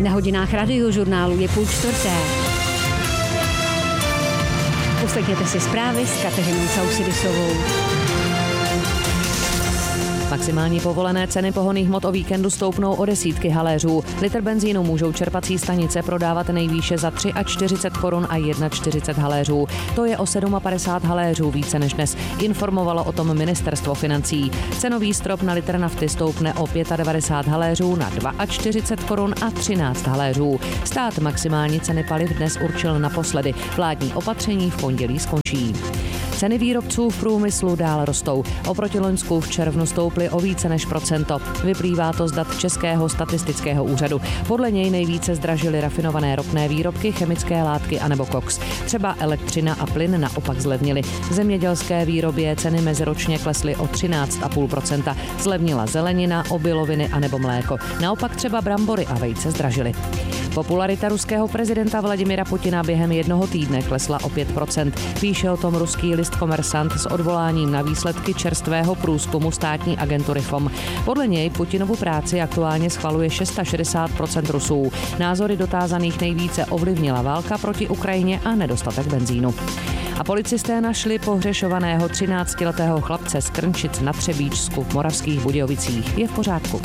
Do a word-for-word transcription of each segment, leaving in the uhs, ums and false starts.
Na hodinách Radiožurnálu je půl čtvrté. Poslechněte si zprávy s Kateřinou Sausidisovou. Maximální povolené ceny pohonných hmot o víkendu stoupnou o desítky haléřů. Litr benzínu můžou čerpací stanice prodávat nejvýše za čtyřicet tři korun a čtyřicet jedna haléřů. To je o padesát sedm haléřů více než dnes. Informovalo o tom ministerstvo financí. Cenový strop na litr nafty stoupne o devadesát pět haléřů na čtyřicet dva korun a třináct haléřů. Stát maximální ceny paliv dnes určil naposledy. Vládní opatření v pondělí skončí. Ceny výrobců v průmyslu dál rostou. Oproti loňsku v červnu stouply o více než procento. Vyplývá to z dat Českého statistického úřadu. Podle něj nejvíce zdražily rafinované ropné výrobky, chemické látky anebo koks. Třeba elektřina a plyn naopak zlevnily. V zemědělské výrobě ceny meziročně klesly o třináct celá pět procenta. Zlevnila zelenina, obiloviny anebo mléko. Naopak třeba brambory a vejce zdražily. Popularita ruského prezidenta Vladimira Putina během jednoho týdne klesla o pět procent. Píše o tom ruský list Komersant s odvoláním na výsledky čerstvého průzkumu státní agentury F O M. Podle něj Putinovu práci aktuálně schvaluje šedesát šest procent Rusů. Názory dotázaných nejvíce ovlivnila válka proti Ukrajině a nedostatek benzínu. A policisté našli pohřešovaného třináctiletého chlapce z Krnčic na Třebíčsku v Moravských Budějovicích. Je v pořádku.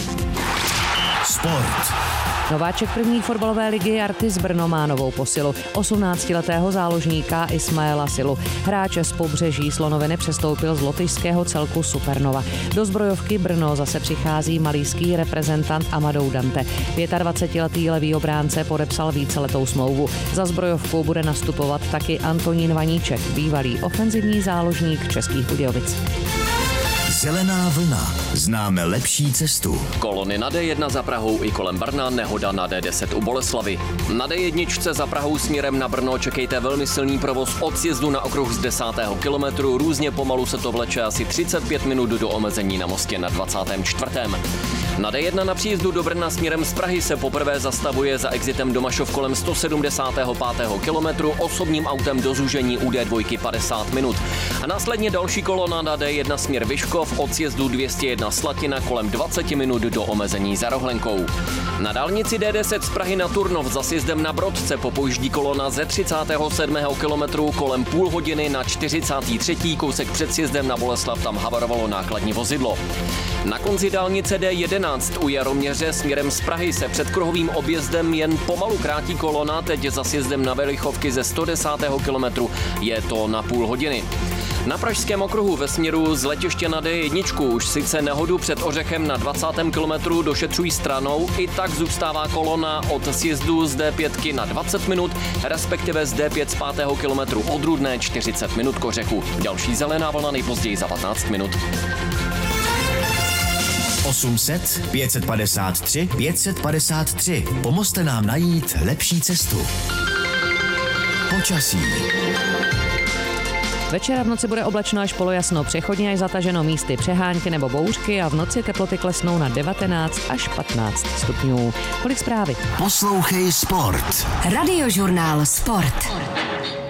Sport. Nováček první fotbalové ligy Artis Brno má novou posilu. osmnáctiletého záložníka Ismaela Silu. Hráč z Pobřeží Slonoviny přestoupil z lotyšského celku Supernova. Do zbrojovky Brno zase přichází malijský reprezentant Amadou Dante. dvacetiletý levý obránce podepsal víceletou smlouvu. Za zbrojovku bude nastupovat taky Antonín Vaníček, bývalý ofenzivní záložník Českých Budějovic. Zelená vlna. Známe lepší cestu. Kolony na D jedna za Prahou i kolem Brna, nehoda na D deset u Boleslavy. Na D jedna za Prahou směrem na Brno čekejte velmi silný provoz od sjezdu na okruh z desátého kilometru. Různě pomalu se to vleče asi třicet pět minut do omezení na mostě na dvacátém čtvrtém Na D jedna na příjezdu do Brna směrem z Prahy se poprvé zastavuje za exitem Domašov kolem sto sedmdesátého pátého kilometru, osobním autem do zúžení u D dva padesát minut. A následně další kolona na D jedna směr Vyškov od sjezdu dvě stě jedna Slatina kolem dvacet minut do omezení za Rohlenkou. Na dálnici D deset z Prahy na Turnov za sjezdem na Brodce popojíždí kolona ze třicátého sedmého kilometru kolem půl hodiny na čtyřicátý třetí kousek před sjezdem na Boleslav, tam havarovalo nákladní vozidlo. Na konci dálnice D jedenáct u Jaroměře směrem z Prahy se před kruhovým objezdem jen pomalu krátí kolona, teď za sjezdem na Velichovky ze sto desátého kilometru je to na půl hodiny. Na pražském okruhu ve směru z letiště na D jedna už sice nehodu před Ořechem na dvacátém kilometru došetřují stranou, i tak zůstává kolona od sjezdu z D pět na dvacet minut, respektive z D pět z pátého kilometru od Rudné čtyřicet minut k Ořechu. Další zelená vlna nejpozději za patnáct minut. osm set, pět set padesát tři, pět set padesát tři. Pomozte nám najít lepší cestu. Počasí. Večer a v noci bude oblačno až polojasno, přechodně až zataženo, místy přehánky nebo bouřky a v noci teploty klesnou na devatenáct až patnáct stupňů. Kolik zprávy? Poslouchej Sport. Radiožurnál Sport.